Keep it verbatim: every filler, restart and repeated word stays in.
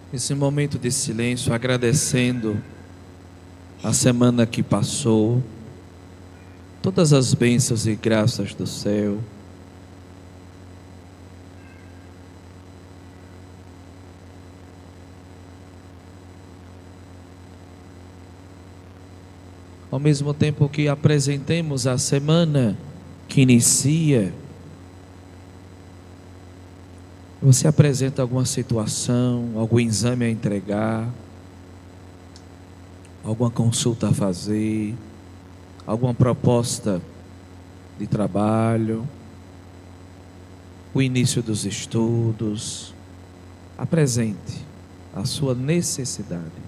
Esse momento de silêncio, agradecendo a semana que passou, todas as bênçãos e graças do céu. Ao mesmo tempo que apresentemos a semana que inicia, você apresenta alguma situação, algum exame a entregar, alguma consulta a fazer, alguma proposta de trabalho, o início dos estudos. Apresente a sua necessidade.